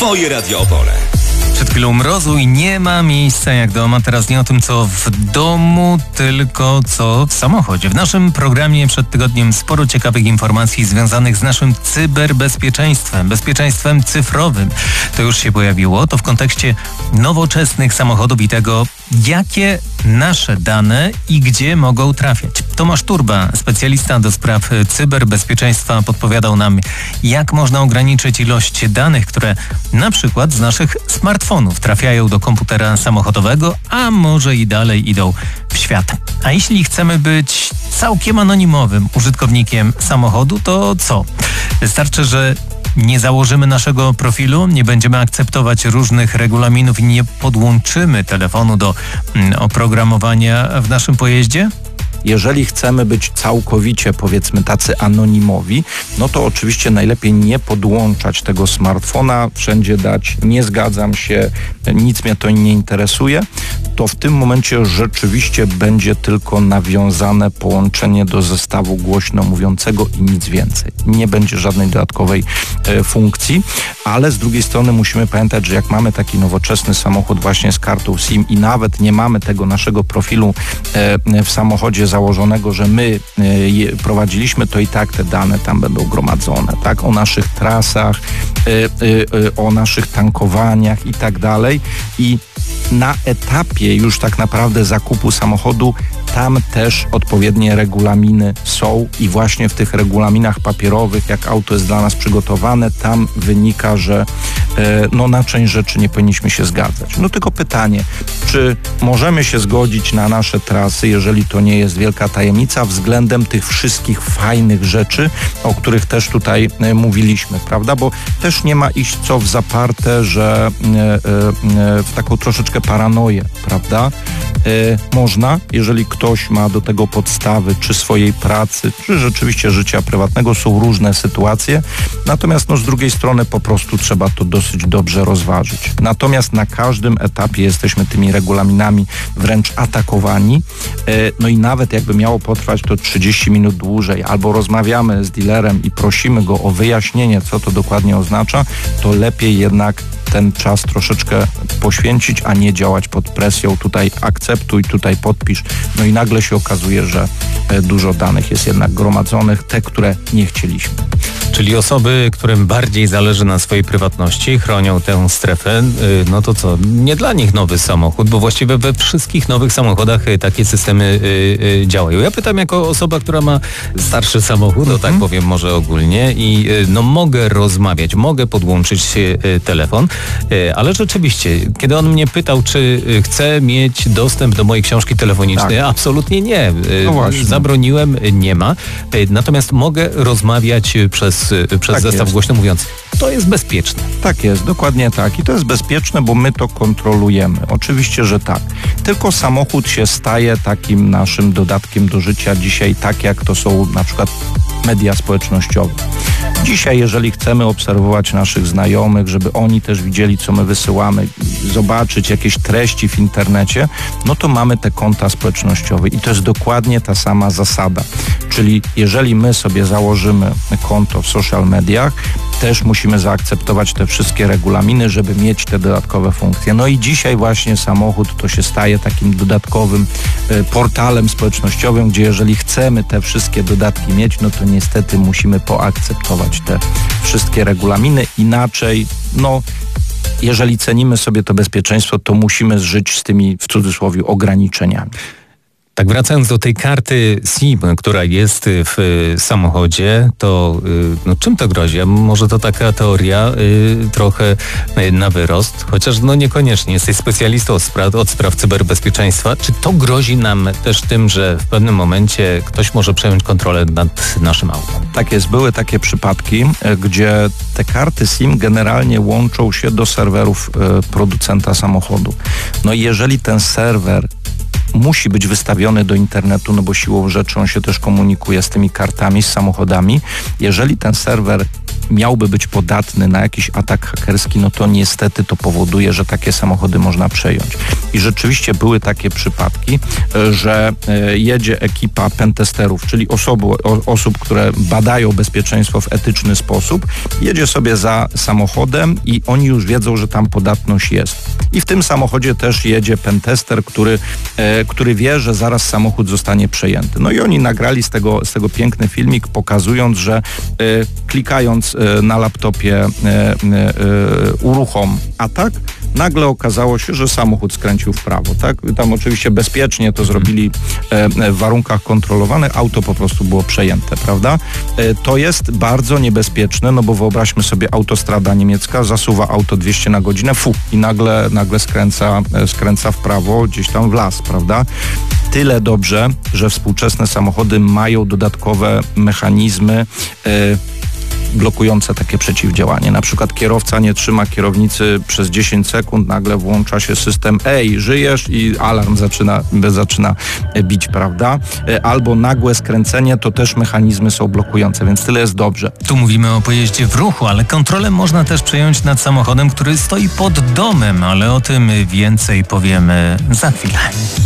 Twoje Radio Opole. Przed chwilą mrozu i nie ma miejsca jak doma. Teraz nie o tym, co w domu, tylko co w samochodzie. W naszym programie przed tygodniem sporo ciekawych informacji związanych z naszym cyberbezpieczeństwem, bezpieczeństwem cyfrowym. To już się pojawiło. To w kontekście nowoczesnych samochodów i tego, jakie nasze dane i gdzie mogą trafiać. Tomasz Turba, specjalista do spraw cyberbezpieczeństwa, podpowiadał nam, jak można ograniczyć ilość danych, które na przykład z naszych smartfonów trafiają do komputera samochodowego, a może i dalej idą w świat. A jeśli chcemy być całkiem anonimowym użytkownikiem samochodu, to co? Wystarczy, że nie założymy naszego profilu, nie będziemy akceptować różnych regulaminów i nie podłączymy telefonu do oprogramowania w naszym pojeździe? Jeżeli chcemy być całkowicie, powiedzmy, tacy anonimowi, no to oczywiście najlepiej nie podłączać tego smartfona, wszędzie dać nie zgadzam się, nic mnie to nie interesuje, to w tym momencie rzeczywiście będzie tylko nawiązane połączenie do zestawu głośno mówiącego i nic więcej. Nie będzie żadnej dodatkowej funkcji, ale z drugiej strony musimy pamiętać, że jak mamy taki nowoczesny samochód właśnie z kartą SIM i nawet nie mamy tego naszego profilu w samochodzie założonego, że my prowadziliśmy, to i tak te dane tam będą gromadzone, tak? O naszych trasach, o naszych tankowaniach i tak dalej. I na etapie już tak naprawdę zakupu samochodu tam też odpowiednie regulaminy są i właśnie w tych regulaminach papierowych, jak auto jest dla nas przygotowane, tam wynika, że na część rzeczy nie powinniśmy się zgadzać. No tylko pytanie, czy możemy się zgodzić na nasze trasy, jeżeli to nie jest wielka tajemnica, względem tych wszystkich fajnych rzeczy, o których też tutaj mówiliśmy, prawda? Bo też nie ma iść co w zaparte, że w taką troszeczkę paranoję, prawda? Można, jeżeli ktoś ma do tego podstawy, czy swojej pracy, czy rzeczywiście życia prywatnego, są różne sytuacje, natomiast z drugiej strony po prostu trzeba to dosyć dobrze rozważyć. Natomiast na każdym etapie jesteśmy tymi regulaminami wręcz atakowani, no i nawet jakby miało potrwać to 30 minut dłużej, albo rozmawiamy z dealerem i prosimy go o wyjaśnienie, co to dokładnie oznacza, to lepiej jednak ten czas troszeczkę poświęcić, a nie działać pod presją. Tutaj akceptuj, tutaj podpisz. No i nagle się okazuje, że dużo danych jest jednak gromadzonych, te, które nie chcieliśmy. Czyli osoby, którym bardziej zależy na swojej prywatności, chronią tę strefę, no to co? Nie dla nich nowy samochód, bo właściwie we wszystkich nowych samochodach takie systemy działają. Ja pytam jako osoba, która ma starszy samochód, tak powiem może ogólnie i mogę rozmawiać, mogę podłączyć telefon, ale rzeczywiście, kiedy on mnie pytał, czy chce mieć dostęp do mojej książki telefonicznej, tak. Absolutnie nie. Zabroniłem, nie ma. Natomiast mogę rozmawiać przez tak zestaw głośno mówiący. To jest bezpieczne. Tak jest, dokładnie tak. I to jest bezpieczne, bo my to kontrolujemy. Oczywiście, że tak. Tylko samochód się staje takim naszym dodatkiem do życia dzisiaj, tak jak to są na przykład media społecznościowe. Dzisiaj, jeżeli chcemy obserwować naszych znajomych, żeby oni też widzieli, co my wysyłamy, zobaczyć jakieś treści w internecie, no to mamy te konta społecznościowe i to jest dokładnie ta sama zasada. Czyli jeżeli my sobie założymy konto w social mediach, też musimy zaakceptować te wszystkie regulaminy, żeby mieć te dodatkowe funkcje. No i dzisiaj właśnie samochód to się staje takim dodatkowym portalem społecznościowym, gdzie jeżeli chcemy te wszystkie dodatki mieć, no to niestety musimy poakceptować te wszystkie regulaminy. Inaczej, jeżeli cenimy sobie to bezpieczeństwo, to musimy żyć z tymi, w cudzysłowie, ograniczeniami. Tak, wracając do tej karty SIM, która jest w samochodzie, to czym to grozi? Może to taka teoria trochę na wyrost, chociaż niekoniecznie. Jesteś specjalistą od spraw cyberbezpieczeństwa. Czy to grozi nam też tym, że w pewnym momencie ktoś może przejąć kontrolę nad naszym autem? Tak jest. Były takie przypadki, gdzie te karty SIM generalnie łączą się do serwerów producenta samochodu. No i jeżeli ten serwer musi być wystawiony do internetu, bo siłą rzeczy on się też komunikuje z tymi kartami, z samochodami. Jeżeli ten serwer miałby być podatny na jakiś atak hakerski, no to niestety to powoduje, że takie samochody można przejąć. I rzeczywiście były takie przypadki, że jedzie ekipa pentesterów, czyli osób, które badają bezpieczeństwo w etyczny sposób, jedzie sobie za samochodem i oni już wiedzą, że tam podatność jest. I w tym samochodzie też jedzie pentester, który wie, że zaraz samochód zostanie przejęty. No i oni nagrali z tego piękny filmik, pokazując, że klikając na laptopie uruchom atak, nagle okazało się, że samochód skręcił w prawo. Tak? Tam oczywiście bezpiecznie to zrobili w warunkach kontrolowanych, auto po prostu było przejęte, prawda? To jest bardzo niebezpieczne, no bo wyobraźmy sobie autostrada niemiecka, zasuwa auto 200 na godzinę, i nagle skręca w prawo, gdzieś tam w las, prawda? Tyle dobrze, że współczesne samochody mają dodatkowe mechanizmy blokujące takie przeciwdziałanie. Na przykład kierowca nie trzyma kierownicy przez 10 sekund, nagle włącza się system żyjesz i alarm zaczyna bić, prawda? Albo nagłe skręcenie, to też mechanizmy są blokujące, więc tyle jest dobrze. Tu mówimy o pojeździe w ruchu, ale kontrolę można też przejąć nad samochodem, który stoi pod domem, ale o tym więcej powiemy za chwilę.